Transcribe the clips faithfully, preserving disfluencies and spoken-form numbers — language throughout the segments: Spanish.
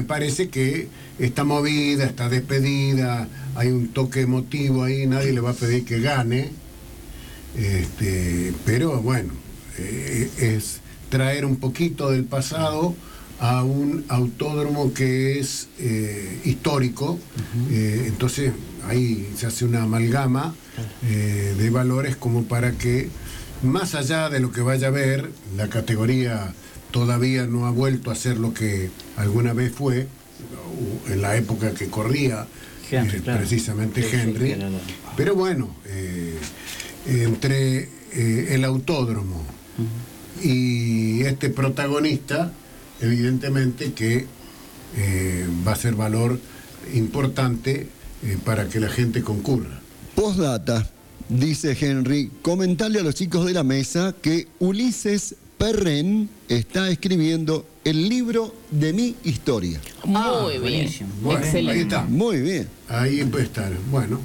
me parece que esta movida, esta despedida, hay un toque emotivo ahí, nadie le va a pedir que gane, este, pero bueno, eh, es traer un poquito del pasado a un autódromo que es eh, histórico, uh-huh. eh, entonces ahí se hace una amalgama eh, de valores como para que, más allá de lo que vaya a ver, la categoría todavía no ha vuelto a ser lo que alguna vez fue, en la época que corría Henry, eh, claro. precisamente sí, Henry, sí, claro. Pero bueno, eh, entre eh, el autódromo uh-huh. y este protagonista, evidentemente que eh, va a ser valor importante eh, para que la gente concurra. Postdata, dice Henry, comentarle a los chicos de la mesa que Ulises Perren está escribiendo el libro de mi historia. Muy ah, bien, bueno, excelente. Ahí está. Muy bien. Ahí puede estar. Bueno.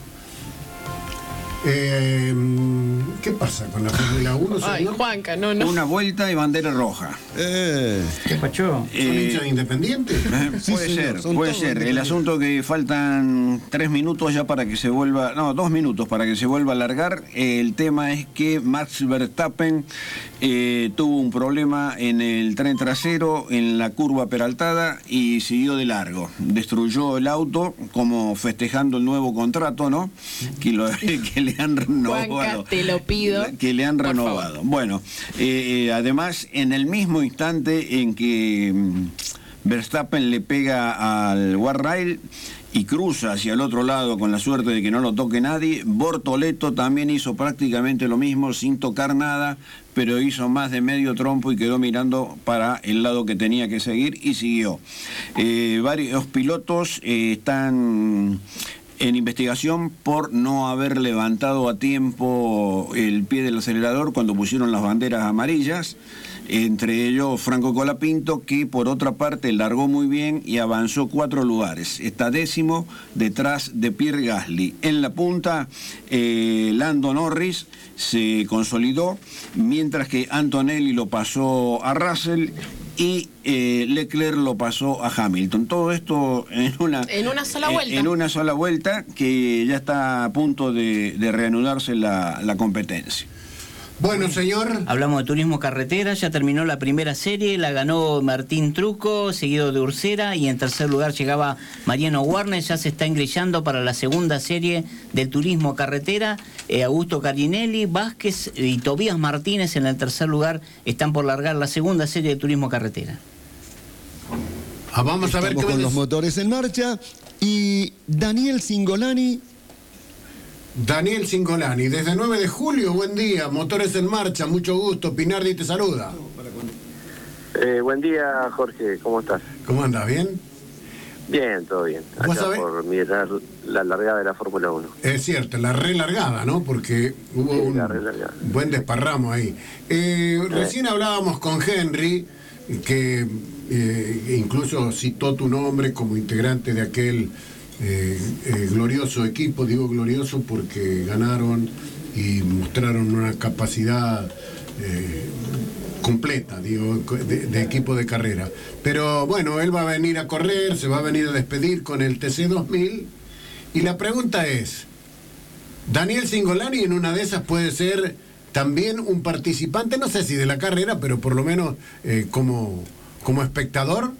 Eh, ¿Qué pasa con la Fórmula uno? Ay, Juanca, no, no. Una vuelta y bandera roja. Eh. ¿Qué pacho? ¿Son eh, hinchas independientes? Eh, sí, puede señor, ser, puede ser. El asunto que faltan tres minutos ya para que se vuelva, no, dos minutos para que se vuelva a alargar. Eh, el tema es que Max Verstappen eh, tuvo un problema en el tren trasero, en la curva peraltada y siguió de largo. Destruyó el auto, como festejando el nuevo contrato, ¿no? Que, lo, que le han renovado. Juanca, te lo pido. Que le han renovado. Favor. Bueno, eh, además, en el mismo instante en que Verstappen le pega al guardrail y cruza hacia el otro lado con la suerte de que no lo toque nadie, Bortoleto también hizo prácticamente lo mismo sin tocar nada, pero hizo más de medio trompo y quedó mirando para el lado que tenía que seguir y siguió. Eh, varios pilotos eh, están en investigación por no haber levantado a tiempo el pie del acelerador cuando pusieron las banderas amarillas, entre ellos Franco Colapinto, que por otra parte largó muy bien y avanzó cuatro lugares. Está décimo detrás de Pierre Gasly. En la punta, eh, Lando Norris se consolidó, mientras que Antonelli lo pasó a Russell y eh, Leclerc lo pasó a Hamilton. Todo esto en una, en una sola vuelta. En, en una sola vuelta, que ya está a punto de, de reanudarse la, la competencia. Bueno, señor. Hablamos de turismo carretera, ya terminó la primera serie, la ganó Martín Truco, seguido de Ursera, y en tercer lugar llegaba Mariano Warner. Ya se está engrillando para la segunda serie del turismo carretera. Eh, Augusto Carinelli, Vázquez y Tobías Martínez en el tercer lugar están por largar la segunda serie de turismo carretera. Ah, vamos a ver Estamos qué con ves. los motores en marcha. Y Daniel Singolani. Daniel Singolani, desde nueve de julio, buen día, motores en marcha, mucho gusto, Pinardi te saluda. Eh, buen día, Jorge, ¿cómo estás? ¿Cómo andas? ¿Bien? Bien, todo bien. Acá por mirar la largada de la Fórmula uno. Es cierto, la relargada, ¿no? Porque hubo sí, un buen desparramo ahí. Eh, eh. Recién hablábamos con Henry, que eh, incluso citó tu nombre como integrante de aquel Eh, eh, glorioso equipo. Digo glorioso porque ganaron y mostraron una capacidad eh, completa, digo, de, de equipo de carrera. Pero bueno, él va a venir a correr, se va a venir a despedir con el T C dos mil, y la pregunta es, Daniel Singolani en una de esas puede ser también un participante, no sé si de la carrera, pero por lo menos eh, como, como espectador.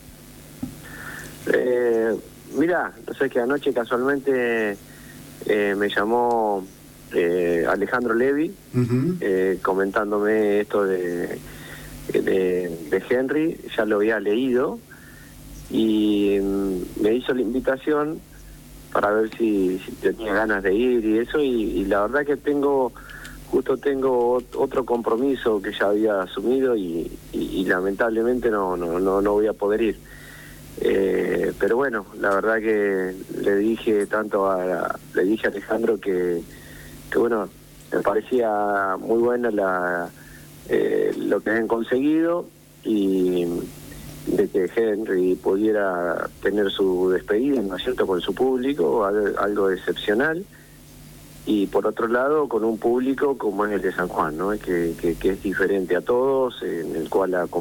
Eh... Mira, no sé, que anoche casualmente eh, me llamó eh, Alejandro Levi, uh-huh. eh, comentándome esto de, de, de Henry. Ya lo había leído y mm, me hizo la invitación para ver si, si tenía ganas de ir y eso, y, y la verdad que tengo, justo tengo otro compromiso que ya había asumido y, y, y lamentablemente no, no, no, no voy a poder ir. Eh, pero bueno, la verdad que le dije tanto a le dije a Alejandro que, que bueno, me parecía muy buena la eh, lo que han conseguido, y de que Henry pudiera tener su despedida, ¿no es cierto?, con su público, algo excepcional, y por otro lado con un público como es el de San Juan, ¿no?, que, que, que es diferente a todos, en el cual la